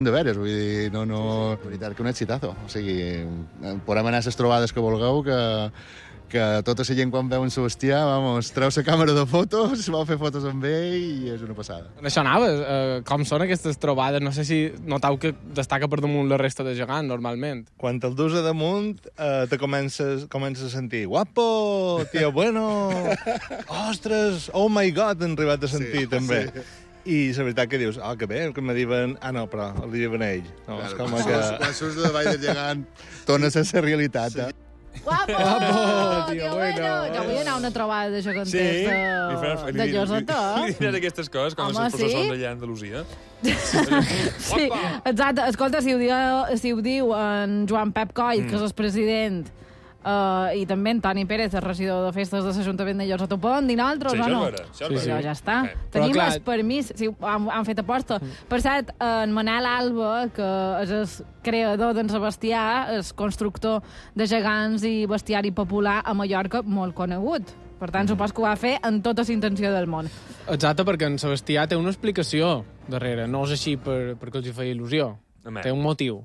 de veres, vull dir, no, veritat que un exitazo. O sigui, podem anar a les trobades que vulgueu, que tota la gent quan veu en Sebastià, vamos, treu la càmera de fotos, vol fer fotos amb ell i és una passada. Això anava, com són aquestes trobades? No sé si notau que destaca per damunt la resta de gegants, normalment. Quan te'l dus a damunt, te comences a sentir guapo, tío bueno, ostres, oh my god, han arribat a sentir, també. Sí. I la veritat que dius, que bé, que me diuen... no, però li diuen a ell. No, claro, és com que... Quan surts de davall del gegant, torna a ser la realitat, Guapo, tío bueno. Jo vull anar a una trobada de geganters de Lloseta. Li diràs aquestes coses, com els professors d'allà a Andalusia. Sí, exacte. Escolta, si ho diu en Joan Pep Coll, que és el president, i també en Toni Pérez, el regidor de festes de l'Ajuntament de Lloseta, ho poden dir nosaltres o no? Sí. Ja està. Tenim el permís, sí, han fet aposta. Per cert, en Manel Alba, que és el creador d'en Sebastià, és constructor de gegants i bestiari popular a Mallorca, molt conegut. Per tant, supos que ho va fer amb tota la intenció del món. Exacte, perquè en Sebastià té una explicació darrere. No és així perquè els hi feia il·lusió. Té un motiu.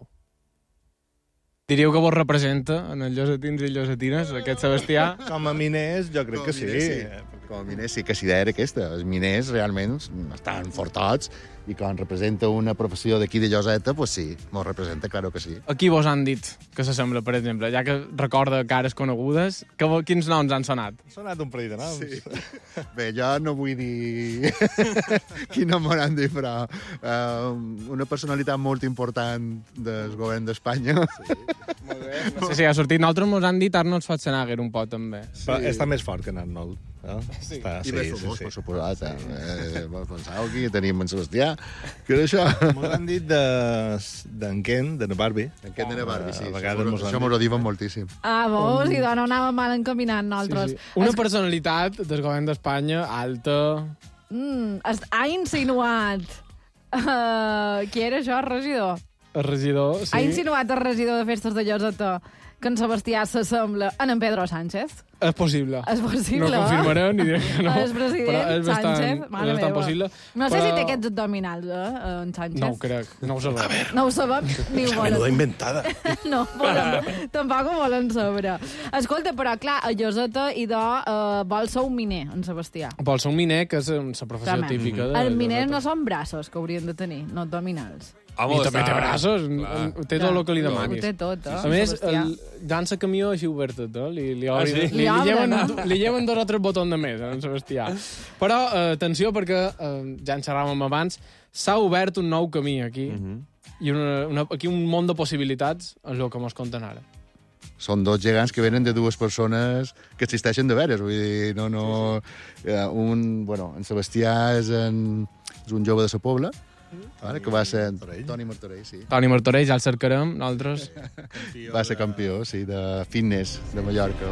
Diríeu que vos representa en els llosetins i llosetines, aquest Sebastià? Com a miners, jo crec que sí. Com a miners sí que la idea era aquesta. Els miners realment estan fortots i quan representa una professió d'aquí de Lloseta, pues sí, mos representa, claro que sí. A qui vos han dit que s'assembla, per exemple? Ja que recorda cares conegudes, quins noms han sonat? Ha sonat un parell de noms. Sí. Bé, jo no vull dir quin nom m'han dit, però una personalitat molt important del govern d'Espanya. Sí. Molt bé. No sé si ha sortit. Nosaltres mos han dit Arnold Schwarzenegger un pot, també. Però està més fort que en Arnold. No? Sí. I més famós, per suposat. Pensàveu que tenim en Sebastià. Què és això? M'ho han dit d'en Ken, de Barbie. En Ken de Barbie, sí. A vegades això m'ho diuen moltíssim. Veus? I no anàvem mal encaminant nosaltres. Sí. Una personalitat del govern d'Espanya, alta... Ha insinuat... Qui era això, el regidor? El regidor, sí. Ha insinuat el regidor de festes de Lloseta que en Sebastià s'assembla en Pedro Sánchez. És possible. És possible. No confirmarem ni direm que no. El president Sánchez. És bastant possible. No sé si té aquests abdominals, en Sánchez. No ho crec, no ho sabem. No ho sabem, ni ho volen. Menuda inventada. No, tampoc ho volen saber. Escolta, però clar, a Lloseta vol ser un miner, en Sebastià. Vol ser un miner, que és la professió típica de... Els miners no són braços que haurien de tenir, no abdominals. I també té braços, té tot el que li demanis. Ho té tot, A més, llança camió així obert tot, li lleven 2 o 3 botons de més, en Sebastià. Però, atenció, perquè ja en xerràvem abans, s'ha obert un nou camí aquí, i aquí un món de possibilitats, és el que mos conten ara. Són 2 gegants que venen de 2 persones que existeixen de veres. Vull dir, en Sebastià és un jove de la Pobla, que va ser Toni Martorell, sí. Toni Martorell, ja el cercarem, nosaltres. Va ser campió, sí, de fitness de Mallorca.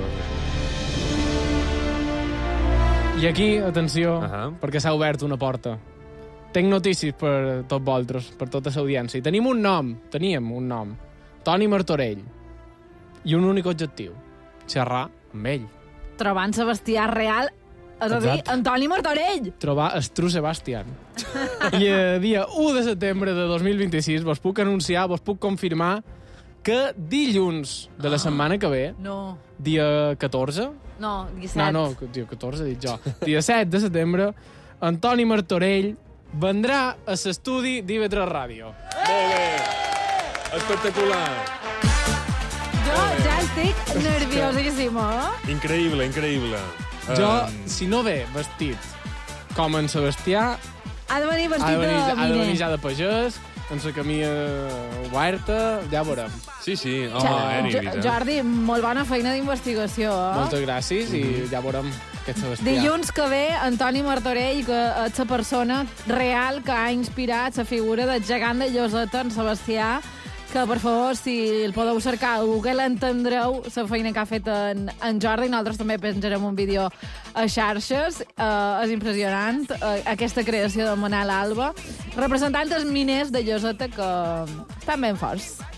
I aquí, atenció, perquè s'ha obert una porta. Tenc notícies per tots vosaltres, per tota l'audiència. Teníem un nom, Toni Martorell, i un únic objectiu, xerrar amb ell. Trobant Sebastià real, és a dir, Antoni Martorell. Trobar el True Sebastián. I el dia 1 de setembre de 2026 vos puc anunciar, vos puc confirmar que dilluns de la setmana que ve, dia 14... No, dia 7. No, dia 14, dic jo. Dia 7 de setembre, Antoni Martorell vendrà a l'estudi d'IV3 Ràdio. Molt bé! Espectacular! Jo ja estic nerviosíssima. Increïble. Jo, si no ve vestit com en Sebastià... Ha de venir vestit de miner. Ha de venir ja de pagès, amb la camisa oberta, ja veurem. Sí, Jordi, molt bona feina d'investigació. Moltes gràcies i ja veurem aquest Sebastià. Dilluns que ve, Antoni Martorell, que és la persona real que ha inspirat la figura del gegant de Lloseta, en Sebastià, que, per favor, si el podeu cercar a Google, entendreu la feina que ha fet en Jordi. Nosaltres també penjarem un vídeo a xarxes. És impressionant aquesta creació de Manel Alba, representant dels miners de Lloseta que estan ben forts.